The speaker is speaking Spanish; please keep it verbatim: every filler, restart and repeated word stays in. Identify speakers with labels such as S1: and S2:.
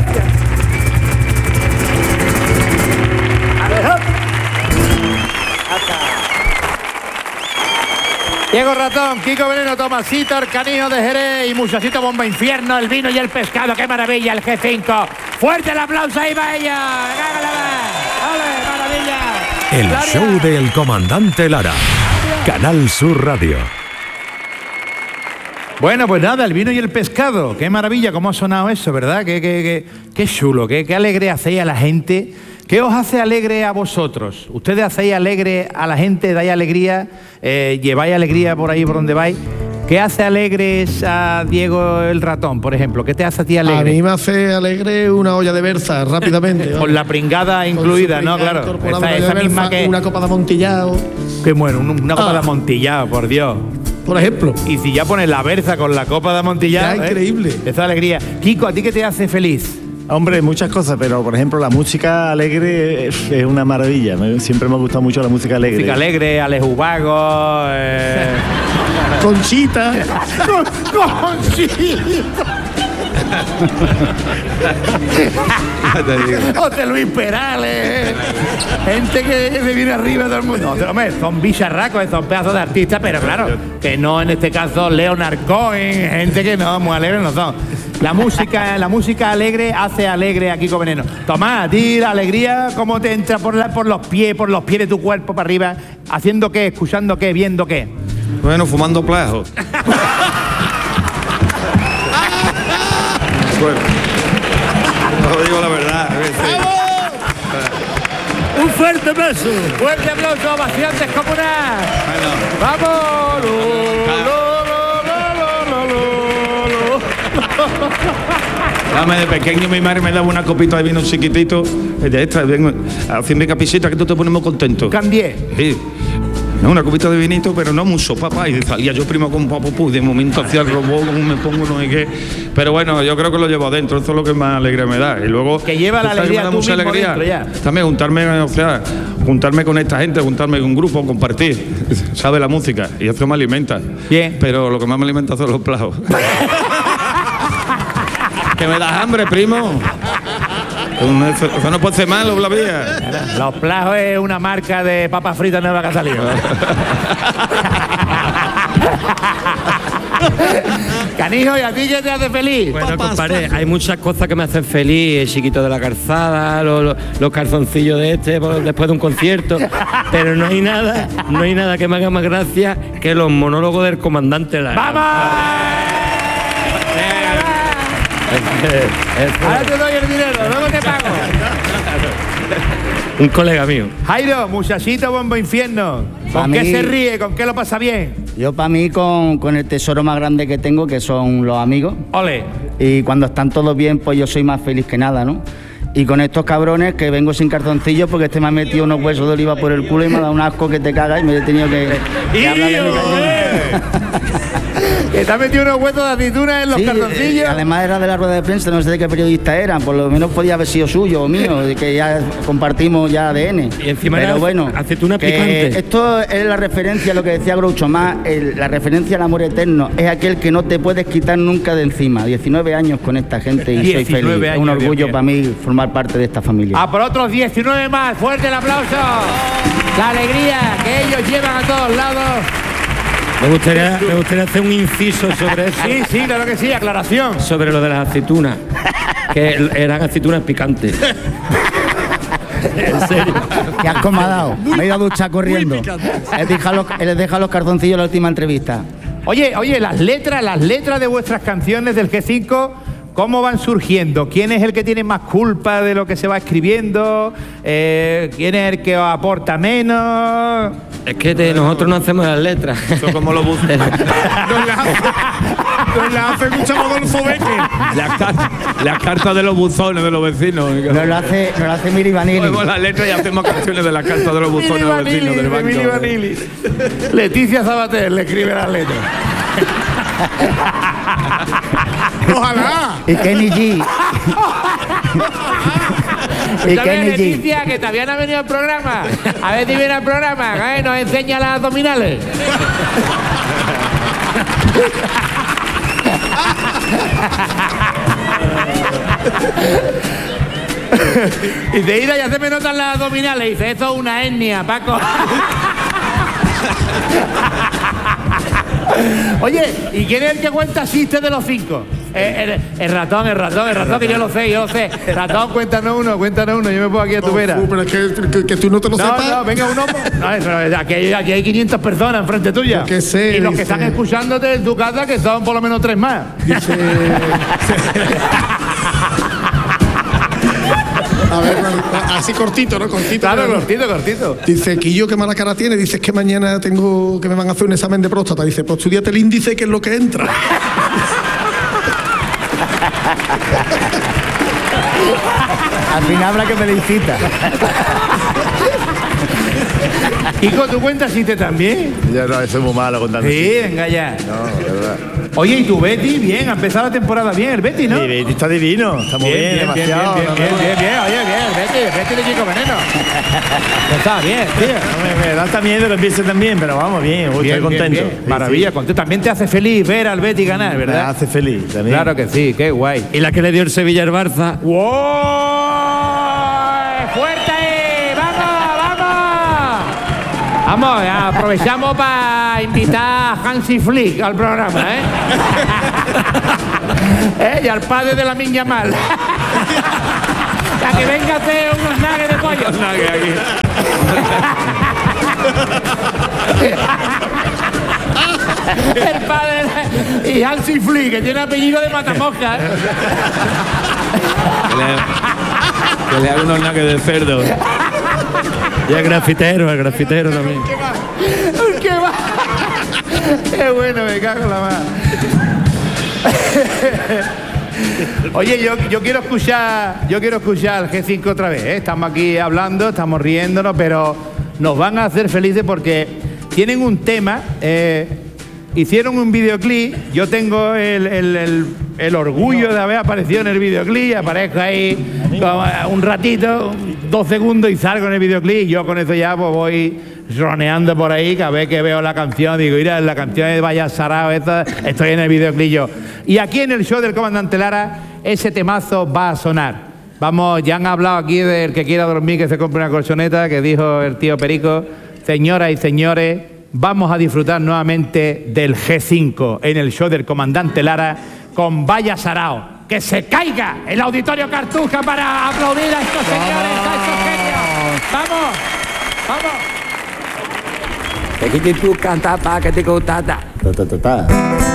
S1: Gracias. Diego Ratón, Kiko Veneno, Tomasito, el Canijo de Jerez y Muchachito Bomba Infierno, el vino y el pescado. ¡Qué maravilla el G cinco! ¡Fuerte el aplauso! ¡Ahí va ella! ¡Ole, maravilla!
S2: El
S1: Gloria.
S2: show del comandante Lara. Canal Sur Radio.
S1: Bueno, pues nada, el vino y el pescado. Qué maravilla, cómo ha sonado eso, ¿verdad? Qué, qué, qué, qué chulo, qué, qué alegre hacéis a la gente. ¿Qué os hace alegre a vosotros? ¿Ustedes hacéis alegre a la gente, dais alegría, eh, lleváis alegría por ahí por donde vais? ¿Qué hace alegres a Diego el Ratón, por ejemplo? ¿Qué te hace a ti alegre?
S3: A mí me hace alegre una olla de berza, rápidamente.
S1: Con la pringada incluida, ¿no? Claro.
S3: Esa, esa
S1: berza,
S3: misma que... Una copa de amontillado.
S1: Qué bueno, una copa
S3: ah.
S1: de amontillado, por Dios.
S3: Por ejemplo.
S1: Y si ya pones la berza con la copa de amontillado.
S3: Ya,
S1: ¿eh?
S3: Increíble.
S1: Esa alegría. Kiko, ¿a ti qué te hace feliz?
S4: Hombre, muchas cosas, pero por ejemplo la música alegre es, es una maravilla. Me, siempre me ha gustado mucho la música alegre.
S1: Música alegre, Alex Ubago, eh...
S3: Conchita.
S1: Con, Conchita. José Luis Perales, gente que se viene arriba de todo el mundo. No, hombre, son bicharracos, son pedazos de artistas, pero claro, que no en este caso Leonard Cohen, gente que no, muy alegres no son. La música, la música alegre hace alegre a Kiko Veneno. Tomás, a ti la alegría, ¿cómo te entra por, la, por los pies, por los pies de tu cuerpo para arriba? ¿Haciendo qué? ¿Escuchando qué? ¿Viendo qué?
S5: Bueno, fumando plajos. Bueno, no digo la verdad. Sí.
S1: Un fuerte aplauso. Fuerte aplauso, ovación descomunal. Bueno. ¡Vamos!
S5: Dame de pequeño mi madre me daba una copita de vino chiquitito de esta, haciendo capisita que tú te pones muy contento.
S1: Cambié.
S5: Sí. No, una copita de vinito, pero no mucho, papá. Y salía yo primo con papo, de momento hacía el robot, como me pongo, no sé qué. Pero bueno, yo creo que lo llevo adentro, eso es lo que más alegría me da. Y luego.
S1: Que lleva la alegría, tú mismo
S5: alegría.
S1: Dentro ya.
S5: También juntarme, o sea, juntarme con esta gente, juntarme con un grupo, compartir. Sabe la música y eso me alimenta.
S1: Bien.
S5: Pero lo que más me alimenta son los plajos. Que me das hambre, primo. Eso, eso no puede ser malo, la vía.
S1: Los plajos es una marca de papas fritas nueva que ha salido. Canijo, ¿y a ti qué te hace feliz?
S6: Bueno, compadre, hay muchas cosas que me hacen feliz. El chiquito de la calzada, los, los, los calzoncillos de este después de un concierto. Pero no hay nada, no hay nada que me haga más gracia que los monólogos del comandante Lara.
S1: ¡Vamos! Ahora te doy el dinero, luego te pago.
S6: Un colega mío.
S1: Jairo, muchachito Bombo Infierno. ¿Con
S7: Pa
S1: qué
S7: mí,
S1: se ríe? ¿Con qué lo pasa bien?
S7: Yo para mí con, con el tesoro más grande que tengo, que son los amigos.
S1: Ole.
S7: Y cuando están todos bien, pues yo soy más feliz que nada, ¿no? Y con estos cabrones que vengo sin cartoncillos porque este me ha metido unos huesos de oliva por el culo y me ha dado un asco que te cagas y me he tenido que, que hablarle mi
S1: que te ha metido unos huesos de aceitunas en los
S7: sí,
S1: cartoncillos.
S7: Eh, además era de la rueda de prensa, no sé de qué periodista eran, por lo menos podía haber sido suyo o mío, de que ya compartimos ya A D N.
S6: Y encima
S7: pero
S6: era
S7: bueno,
S6: aceituna
S7: que
S6: picante.
S7: esto es la referencia a lo que decía Groucho Marx, el, la referencia al amor eterno, es aquel que no te puedes quitar nunca de encima. diecinueve años con esta gente y soy feliz.
S1: Años,
S7: es un orgullo para mí formar parte de esta familia.
S1: A por otros diecinueve más, fuerte el aplauso. La alegría que ellos llevan a todos lados.
S6: Me gustaría, me gustaría hacer un inciso sobre eso.
S1: Sí, sí, claro que sí, aclaración.
S6: Sobre lo de las aceitunas, que eran aceitunas picantes. En serio.
S7: ¿Qué asco me ha dado? Me he ido a duchar corriendo. Les deja los, les deja los cartoncillos en la última entrevista.
S1: Oye, oye, las letras, las letras de vuestras canciones del G cinco, ¿cómo van surgiendo? ¿Quién es el que tiene más culpa de lo que se va escribiendo? Eh, ¿Quién es el que os aporta menos?
S6: Es que de nosotros no hacemos las letras.
S5: Eso como lo buscan.
S3: Nos la hace, nos la hace mucho Rodolfo Becker.
S5: Las cartas la carta de los buzones de los vecinos.
S7: Nos lo hace, nos lo hace Miri Vanilli.
S5: Ponemos las letras y hacemos canciones de las cartas de los buzones de los vecinos del banco.
S1: Mili Vanilli. Leticia Sabater le escribe las letras.
S3: Ojalá.
S7: Y Kenny G. Y Kenny G.
S1: Leticia, que todavía no ha venido al programa. A ver si viene al programa, ¿eh? Nos enseña las abdominales. Y dice, Ira, ya se me notan las abdominales. Y dice, esto es una etnia, Paco. Oye, ¿y quién es el que cuenta chistes de los cinco? Eh, el, el ratón, el ratón, el ratón, que yo lo sé, yo lo sé. Ratón, cuéntanos uno, cuéntanos uno. Yo me pongo aquí a tu vera.
S3: No, pero es que, que, que tú no te lo
S1: No,
S3: sepas.
S1: no, venga uno. No, pero aquí hay, aquí hay quinientas personas enfrente tuya.
S3: Yo qué sé,
S1: y los que
S3: dice-
S1: están escuchándote en tu casa, que son por lo menos tres más.
S3: Dice. A ver, así cortito, ¿no? Cortito.
S1: Claro,
S3: pero-
S1: cortito, cortito.
S3: Dice, Quillo, qué mala cara tiene. Dice, es que mañana tengo que me van a hacer un examen de próstata. Dice, pues estudiate el índice, que es lo que entra.
S7: Al final habrá que pedir cita.
S1: Hijo, ¿tú cuentas chistes también?
S4: Ya no, eso es muy malo contando.
S1: Sí, venga ya.
S4: No, verdad.
S1: Oye, ¿y tu Betty? Bien, ha empezado la temporada bien, el Betty, ¿no?
S4: Sí, Betty está divino, está muy bien, demasiado.
S1: bien,
S4: no,
S1: bien,
S4: no,
S1: bien, bien, oye, bien, el Betty, el Betty de Chico Veneno. Está bien, tío.
S4: no, me, me da hasta miedo que empiece también, pero vamos, bien,
S1: Bien,
S4: estoy
S1: bien,
S4: contento.
S1: bien.
S4: Sí,
S1: Maravilla,
S4: sí.
S1: contento. También te hace feliz ver al Betty ganar,
S4: Me
S1: ¿verdad?
S4: hace feliz también.
S1: Claro que sí, qué guay.
S6: Y la que le dio el Sevilla al Barça.
S1: ¡Wow! ¡Fuerte! ¡Vamos, vamos! Vamos, aprovechamos para invitar a Hansi Flick al programa, ¿eh? ¿Eh? Y al padre de la niña mal. Para que venga a hacer unos nuggets de pollo. El padre de- y Hansi Flick, que tiene apellido de matamosca, ¿eh?
S5: Que le, que le haga unos nuggets de cerdo.
S6: Y el grafitero, el grafitero también.
S1: ¿Qué va? Qué bueno, me cago en la mano. Oye, yo, yo quiero escuchar, yo quiero escuchar al G cinco otra vez, ¿eh? Estamos aquí hablando, estamos riéndonos, pero nos van a hacer felices porque tienen un tema, eh, hicieron un videoclip, yo tengo el, el- el- el orgullo de haber aparecido en el videoclip, aparezco ahí como un ratito, dos segundos y salgo en el videoclip y yo con eso ya pues voy roneando por ahí, cada vez que veo la canción digo, mira, la canción de Vaya Sarao, esta, estoy en el videoclip yo. Y aquí en el show del Comandante Lara, ese temazo va a sonar. Vamos, ya han hablado aquí del que quiera dormir que se compre una colchoneta, que dijo el tío Perico. Señoras y señores, vamos a disfrutar nuevamente del G cinco en el show del Comandante Lara con Vaya Sarao. Que se caiga el auditorio Cartuja para aplaudir a estos señores, a estos genios. ¡Vamos! ¡Vamos!
S6: Te quité tu cantata, que te contata.
S4: Ta, ta, ta, ta.